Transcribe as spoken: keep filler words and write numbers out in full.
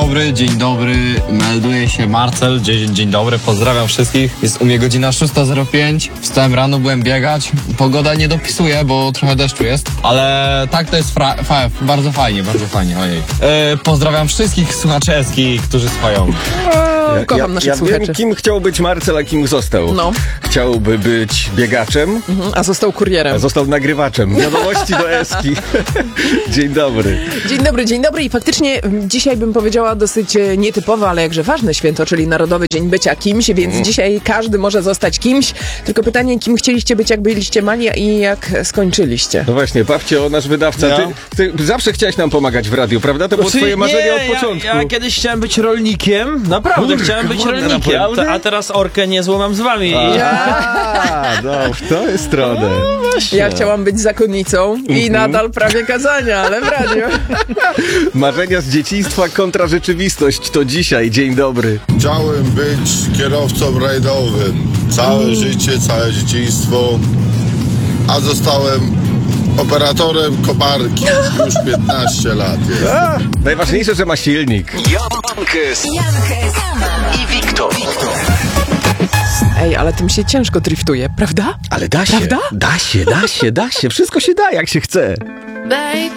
dobry, dzień dobry, melduje się Marcel, dzień, dzień dobry, pozdrawiam wszystkich. Jest u mnie godzina szósta zero pięć, wstałem rano, byłem biegać, pogoda nie dopisuje, bo trochę deszczu jest, ale tak to jest fra- fa- bardzo fajnie, bardzo fajnie, ojej. E, pozdrawiam wszystkich słuchaczy Eski, którzy swoją. Ja, Kocham ja, naszych ja słuchaczy. wiem, kim chciał być Marcel, a kim został. No. Chciałby być biegaczem, Mhm, a został kurierem. a został nagrywaczem. Wiadomości do Eski. Dzień dobry. Dzień dobry, dzień dobry i faktycznie m, dzisiaj bym powiedziała dosyć e, nietypowe, ale jakże ważne święto, czyli Narodowy Dzień Bycia Kimś, więc mm. dzisiaj każdy może zostać kimś. Tylko pytanie, kim chcieliście być, jak byliście mali i jak skończyliście? No właśnie, Babcio, nasz wydawca, Ja? ty, ty zawsze chciałeś nam pomagać w radiu, prawda? To było Znaczy, twoje marzenie nie, od początku. Ja, ja kiedyś chciałem być rolnikiem, naprawdę Kurde, chciałem być kurde, rolnikiem, naprawdę? Ta, a teraz orkę nie złamam z wami. A, no, w to jest stronę. Ja chciałam być zakonnicą i nadal prawie kazania, ale w radiu. Marzenia z dzieciństwa kontra rzeczywistość to dzisiaj. Dzień dobry. Chciałem być kierowcą rajdowym całe życie, całe dzieciństwo, a zostałem operatorem koparki już piętnaście lat jest. A, najważniejsze, że ma silnik. Jankes i Wiktor. Ej, ale tym się ciężko driftuje, prawda? Ale da się, Prawda? da się, da się, da się. Wszystko się da, jak się chce.